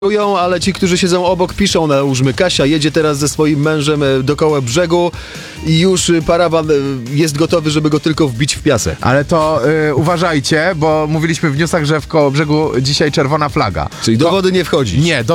ale ci, którzy siedzą obok, piszą na łóżmy. Kasia jedzie teraz ze swoim mężem dookoła brzegu i już parawan jest gotowy, żeby go tylko wbić w piasek. Ale to uważajcie, bo mówiliśmy w newsach, że w Kołobrzegu dzisiaj czerwona flaga. Czyli do wody nie wchodzi. Nie, do